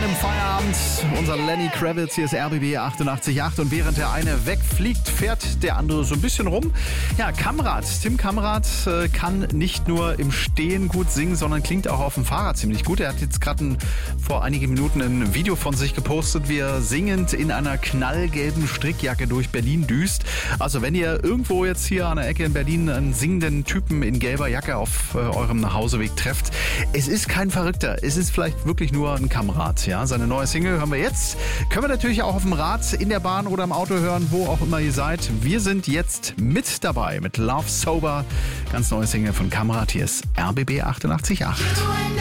im Feierabend. Unser Lenny Kravitz, hier ist RBB 88.8 und während der eine wegfliegt, fährt der andere so ein bisschen rum. Ja, Kamrat, Tim Kamrat kann nicht nur im Stehen gut singen, sondern klingt auch auf dem Fahrrad ziemlich gut. Er hat jetzt gerade vor einigen Minuten ein Video von sich gepostet, wie er singend in einer knallgelben Strickjacke durch Berlin düst. Also wenn ihr irgendwo jetzt hier an der Ecke in Berlin einen singenden Typen in gelber Jacke auf eurem Nachhauseweg trefft, es ist kein Verrückter, es ist vielleicht wirklich nur ein Kamrat. Ja, seine neue Single hören wir jetzt. Können wir natürlich auch auf dem Rad, in der Bahn oder im Auto hören, wo auch immer ihr seid. Wir sind jetzt mit dabei mit Love Sober. Ganz neue Single von Kamrat. Hier ist RBB 88.8.